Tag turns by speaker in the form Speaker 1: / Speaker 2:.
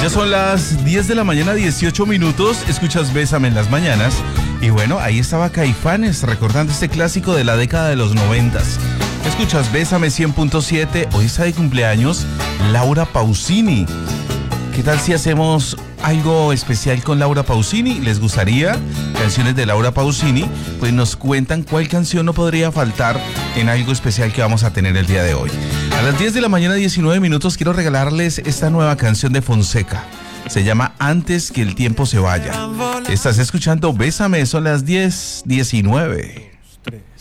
Speaker 1: Ya son las 10 de la mañana, 18 minutos. Escuchas Bésame en las mañanas. Y bueno, ahí estaba Caifanes recordando este clásico de la década de los 90s. Escuchas Bésame 100.7. Hoy está de cumpleaños Laura Pausini. ¿Qué tal si hacemos algo especial con Laura Pausini? ¿Les gustaría canciones de Laura Pausini? Pues nos cuentan cuál canción no podría faltar en algo especial que vamos a tener el día de hoy. A las 10 de la mañana, 19 minutos, quiero regalarles esta nueva canción de Fonseca. Se llama Antes que el tiempo se vaya. Estás escuchando Bésame, son las 10:19.